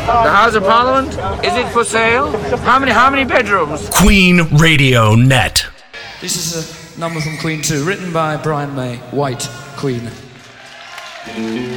The House of Parliament? Is it for sale? How many bedrooms? Queen Radio Net. This is a number from Queen 2, written by Brian May, White Queen.